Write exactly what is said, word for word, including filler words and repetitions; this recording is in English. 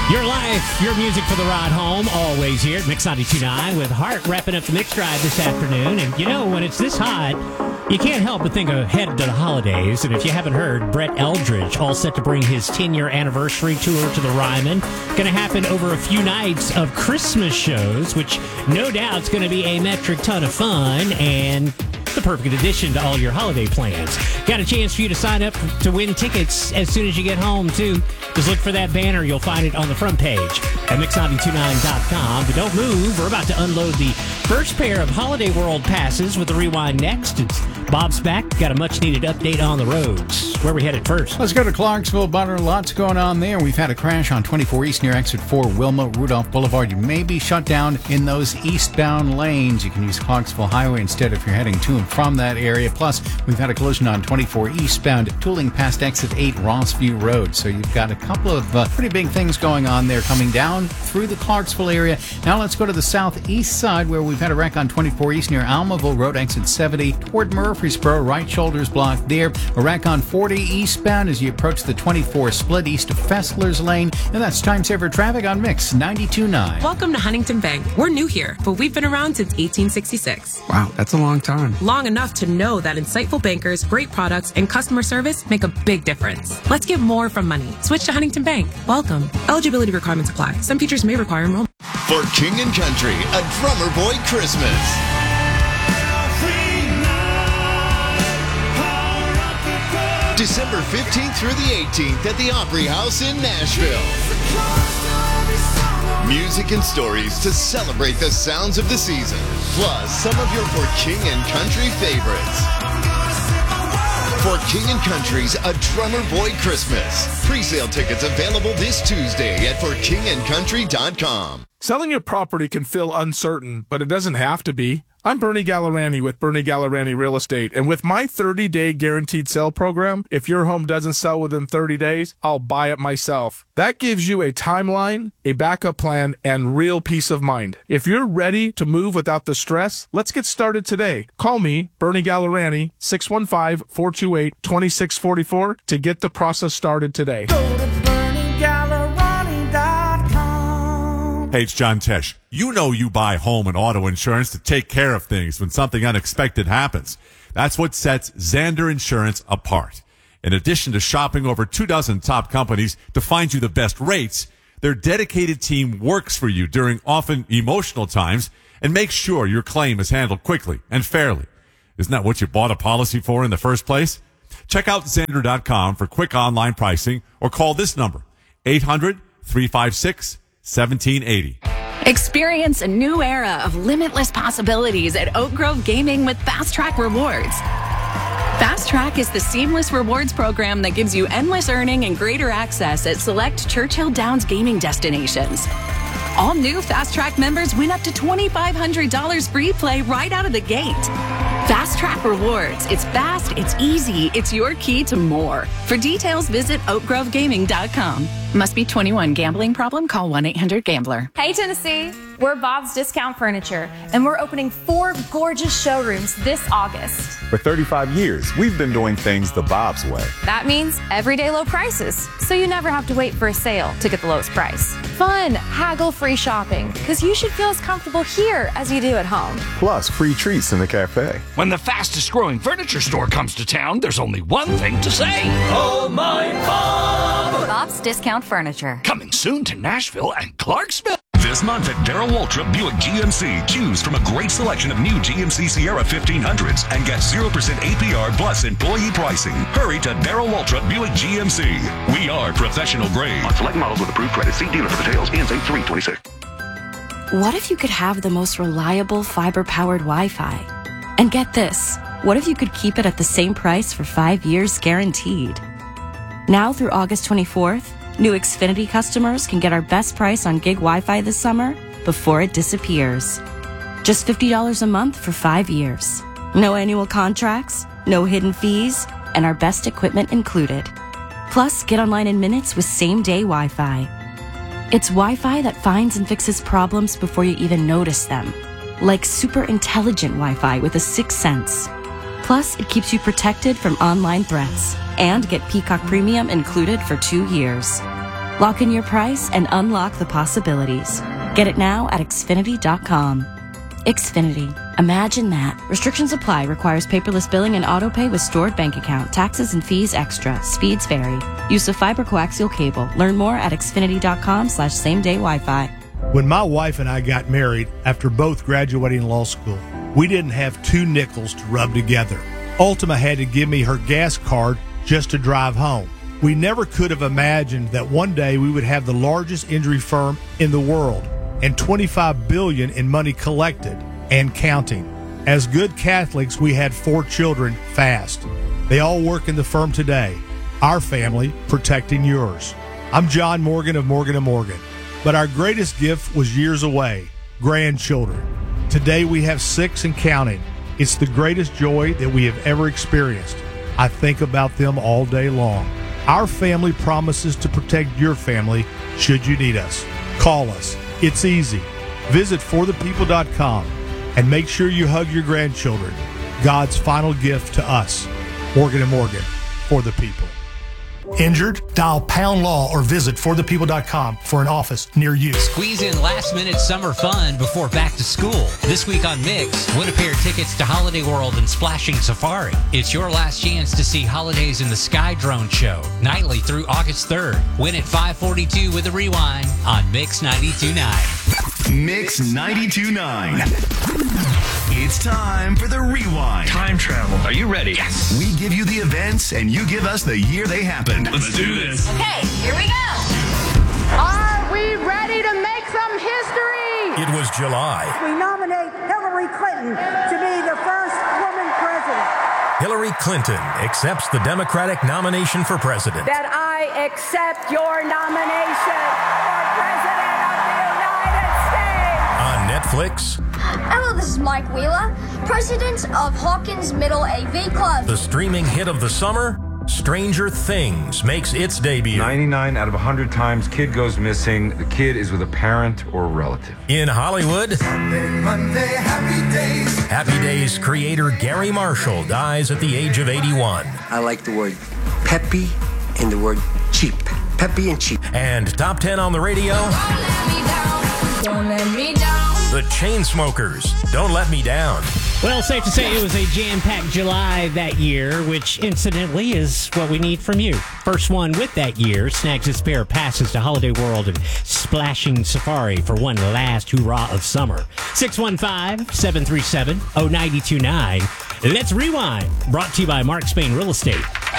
Your life, your music for the ride home, always here at Mix ninety-two point nine with Hart wrapping up the Mix Drive this afternoon. And you know, when it's this hot, you can't help but think ahead to the holidays. And if you haven't heard, Brett Eldridge all set to bring his ten-year anniversary tour to the Ryman. Going to happen over a few nights of Christmas shows, which no doubt is going to be a metric ton of fun and the perfect addition to all your holiday plans. Got a chance for you to sign up to win tickets as soon as you get home, too. Just look for that banner. You'll find it on the front page at mix ninety-two point nine dot com. But don't move. We're about to unload the first pair of Holiday World passes with the Rewind next. It's Bob's back. Got a much-needed update on the roads. Where are we headed first? Let's go to Clarksville, Butter. Lots going on there. We've had a crash on twenty-four East near exit four, Wilma, Rudolph Boulevard. You may be shut down in those eastbound lanes. You can use Clarksville Highway instead if you're heading to and from that area. Plus, we've had a collision on twenty-four eastbound, tooling past exit eight, Rossview Road. So you've got a couple of uh, pretty big things going on there coming down through the Clarksville area. Now let's go to the southeast side where we've had a wreck on twenty-four East near Almaville Road, exit seventy, toward Murfreesboro. Right shoulder's blocked there. A wreck on forty eastbound as you approach the twenty-four split east of Fessler's Lane. And that's time saver traffic on Mix ninety-two point nine. Welcome to Huntington Bank. We're new here, but we've been around since eighteen sixty-six. Wow, that's a long time. Long enough to know that insightful bankers, great products, and customer service make a big difference. Let's get more from money. Switch to Huntington Bank. Welcome. Eligibility requirements apply. Some features may require enrollment. For King and Country, a Drummer Boy Christmas. December fifteenth through the eighteenth at the Opry House in Nashville. Music and stories to celebrate the sounds of the season, plus some of your For King and Country favorites. For King and Country's A Drummer Boy Christmas. Pre-sale tickets available this Tuesday at for king and country dot com. Selling your property can feel uncertain, but it doesn't have to be. I'm Bernie Gallerani with Bernie Gallerani Real Estate, and with my thirty-day guaranteed sale program, if your home doesn't sell within thirty days, I'll buy it myself. That gives you a timeline, a backup plan, and real peace of mind. If you're ready to move without the stress, let's get started today. Call me, Bernie Gallerani, six one five, four two eight, two six four four to get the process started today. Go to bernie gallerani dot com. Hey, it's John Tesh. You know you buy home and auto insurance to take care of things when something unexpected happens. That's what sets Zander Insurance apart. In addition to shopping over two dozen top companies to find you the best rates, their dedicated team works for you during often emotional times and makes sure your claim is handled quickly and fairly. Isn't that what you bought a policy for in the first place? Check out Zander dot com for quick online pricing or call this number, eight hundred, three five six, one seven eight zero. Experience a new era of limitless possibilities at Oak Grove Gaming with Fast Track Rewards. Fast Track is the seamless rewards program that gives you endless earning and greater access at select Churchill Downs gaming destinations. All new Fast Track members win up to twenty-five hundred dollars free play right out of the gate. Fast Track Rewards. It's fast, it's easy, it's your key to more. For details, visit oak grove gaming dot com. Must be twenty-one. Gambling problem? Call one eight hundred gambler. Hey, Tennessee. We're Bob's Discount Furniture, and we're opening four gorgeous showrooms this August. For thirty-five years, we've been doing things the Bob's way. That means everyday low prices, so you never have to wait for a sale to get the lowest price. Fun, haggle-free shopping, because you should feel as comfortable here as you do at home. Plus, free treats in the cafe. When the fastest-growing furniture store comes to town, there's only one thing to say. Oh, my Bob! Bob's Discount Furniture. Coming soon to Nashville and Clarksville. This month at Darrell Waltrip Buick G M C, choose from a great selection of new G M C Sierra fifteen hundreds and get zero percent A P R plus employee pricing. Hurry to Darrell Waltrip Buick G M C. We are professional grade. On select models with approved credit, see dealer for details. Ends eight three twenty-six. What if you could have the most reliable fiber-powered Wi-Fi? And get this, what if you could keep it at the same price for five years guaranteed? Now through August twenty-fourth, new Xfinity customers can get our best price on gig Wi-Fi this summer before it disappears. Just fifty dollars a month for five years. No annual contracts, no hidden fees, and our best equipment included. Plus, get online in minutes with same-day Wi-Fi. It's Wi-Fi that finds and fixes problems before you even notice them. Like super intelligent Wi-Fi with a sixth sense. Plus, it keeps you protected from online threats. And get Peacock Premium included for two years. Lock in your price and unlock the possibilities. Get it now at Xfinity dot com. Xfinity. Imagine that. Restrictions apply. Requires paperless billing and auto pay with stored bank account. Taxes and fees extra. Speeds vary. Use of fiber coaxial cable. Learn more at Xfinity dot com slash same day Wi-Fi. When my wife and I got married after both graduating law school, we didn't have two nickels to rub together. Ultima had to give me her gas card just to drive home. We never could have imagined that one day we would have the largest injury firm in the world and twenty-five billion dollars in money collected and counting. As good Catholics, we had four children fast. They all work in the firm today. Our family protecting yours. I'm John Morgan of Morgan and Morgan, but our greatest gift was years away, grandchildren. Today we have six and counting. It's the greatest joy that we have ever experienced. I think about them all day long. Our family promises to protect your family should you need us. Call us. It's easy. Visit for the people dot com and make sure you hug your grandchildren. God's final gift to us. Morgan and Morgan, for the people. Injured? Dial Pound Law or visit for the people dot com for an office near you. Squeeze in last-minute summer fun before back to school. This week on Mix, win a pair of tickets to Holiday World and Splashing Safari. It's your last chance to see Holidays in the Sky Drone Show, nightly through August third. Win at five forty-two with a rewind on Mix ninety-two point nine. Mix ninety-two point nine. It's time for the rewind. Time travel. Are you ready? Yes. We give you the events and you give us the year they happened. Let's do this. Okay, here we go. Are we ready to make some history? It was July. We nominate Hillary Clinton to be the first woman president. Hillary Clinton accepts the Democratic nomination for president. That I accept your nomination for president of the United States. On Netflix. Hello, this is Mike Wheeler, president of Hawkins Middle A V Club. The streaming hit of the summer, Stranger Things, makes its debut. ninety-nine out of one hundred times, kid goes missing. The kid is with a parent or a relative. In Hollywood, Monday, Monday, happy days. Happy Days creator Gary Marshall dies at the age of eighty-one. I like the word peppy and the word cheap. Peppy and cheap. And top ten on the radio. Don't let me down. Don't let me down. The Chainsmokers, Don't Let Me Down. Well, safe to say it was a jam-packed July that year, which incidentally is what we need from you. First one with that year snags its pair of passes to Holiday World and Splashing Safari for one last hurrah of summer. six one five, seven three seven, oh nine two nine. Let's rewind. Brought to you by Mark Spain Real Estate.